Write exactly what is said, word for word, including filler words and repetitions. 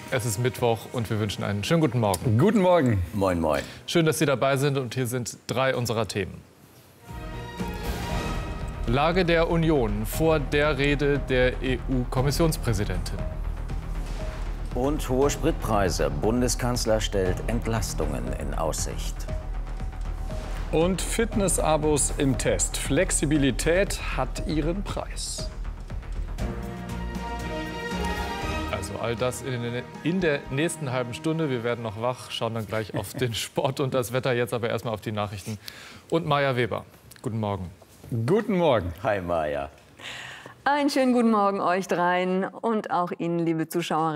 Es ist Mittwoch und wir wünschen einen schönen guten Morgen. Guten Morgen. Moin, moin. Schön, dass Sie dabei sind und hier sind drei unserer Themen. Lage der Union vor der Rede der E U-Kommissionspräsidentin. Und hohe Spritpreise. Bundeskanzler stellt Entlastungen in Aussicht. Und Fitnessabos im Test. Flexibilität hat ihren Preis. Also all das in, in der nächsten halben Stunde. Wir werden noch wach, schauen dann gleich auf den Sport und das Wetter. Jetzt aber erstmal auf die Nachrichten. Und Maja Weber. Guten Morgen. Guten Morgen. Hi, Maja. Einen schönen guten Morgen euch dreien und auch Ihnen, liebe Zuschauerinnen.